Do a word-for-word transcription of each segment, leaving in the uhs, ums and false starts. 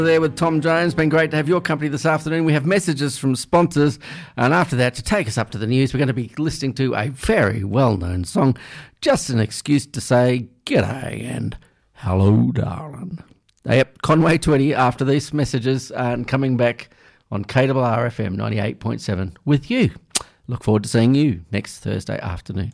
There with Tom Jones. Been great to have your company this afternoon. We have messages from sponsors, and after that, to take us up to the news, we're going to be listening to a very well-known song, just an excuse to say g'day and hello, darling. Yep, Conway twenty after these messages and coming back on K R R F M ninety-eight point seven with you. Look forward to seeing you next Thursday afternoon.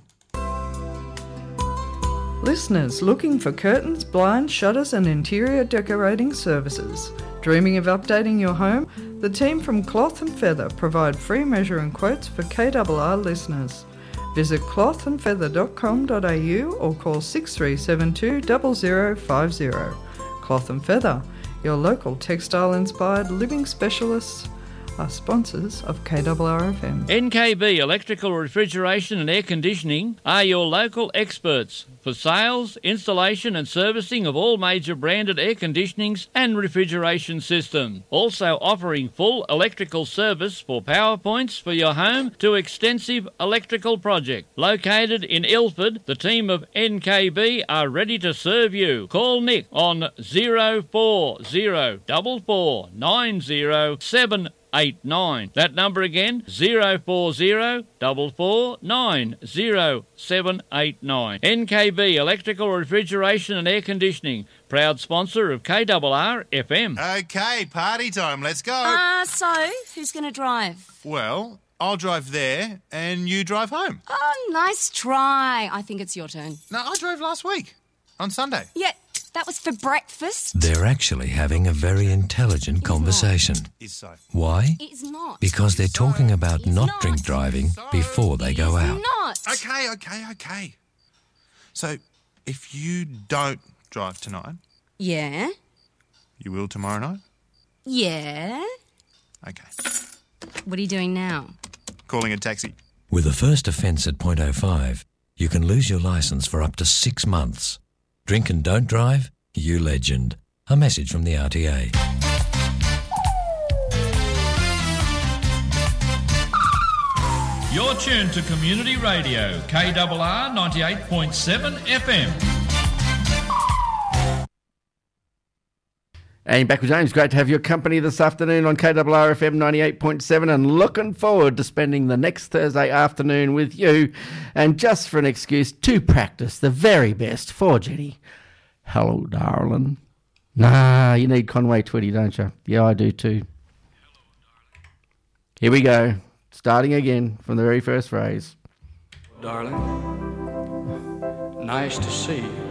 Listeners looking for curtains, blinds, shutters and interior decorating services. Dreaming of updating your home? The team from Cloth and Feather provide free measuring quotes for K R R listeners. Visit cloth and feather dot com dot a u or call six three seven two zero zero five zero. Cloth and Feather, your local textile-inspired living specialists, are sponsors of K R R F M. N K B Electrical, Refrigeration and Air Conditioning are your local experts for sales, installation and servicing of all major branded air conditionings and refrigeration systems. Also offering full electrical service for power points for your home to extensive electrical project. Located in Ilford, the team of N K B are ready to serve you. Call Nick on zero four zero four four nine zero seven eight nine. That number again, zero four zero four four nine zero seven eight nine. N K B Electrical, Refrigeration and Air Conditioning, proud sponsor of K R R F M. Okay, party time, let's go. Uh, so, who's going to drive? Well, I'll drive there and you drive home. Oh, nice try. I think it's your turn. No, I drove last week, on Sunday. Yeah, that was for breakfast. They're actually having a very intelligent It's conversation. Not. Is so. Why? It's not. Because they're talking about It's not, not. drink driving So. before they go It's out. not. Okay, okay, okay. So, if you don't drive tonight, Yeah? you will tomorrow night? Yeah? Okay. What are you doing now? Calling a taxi. With a first offence at point oh five, you can lose your licence for up to six months. Drink and don't drive? You legend. A message from the R T A. You're tuned to Community Radio, K R R ninety-eight point seven F M. And back with James. Great to have your company this afternoon on K R R F M ninety-eight point seven, and looking forward to spending the next Thursday afternoon with you, and just for an excuse to practice the very best for Jenny. Hello, darling. Nah, you need Conway twenty, don't you? Yeah, I do too. Here we go. Starting again from the very first phrase. Darling, nice to see you.